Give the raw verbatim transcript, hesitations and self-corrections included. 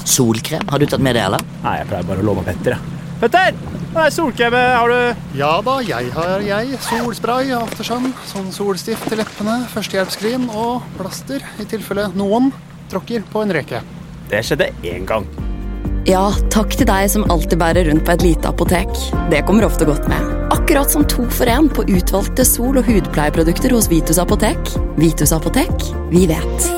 Solkrem, har du tatt med det, eller? Nei, jeg pleier bare å låne Petter, jeg. Petter! Nei, solkrem, har du... Ja da, jeg har jeg. Solspray, aftersun, sånn solstift til leppene, førstehjelpskrim og plaster, i tilfelle noen tråkker på en reke. Det skjedde en gang. Ja, takk til deg som alltid bærer rundt på et lite apotek. Det kommer ofte godt med. Akkurat som to for en på utvalgte sol- og hudpleieprodukter hos Vitus Apotek. Vitus Apotek, vi vet.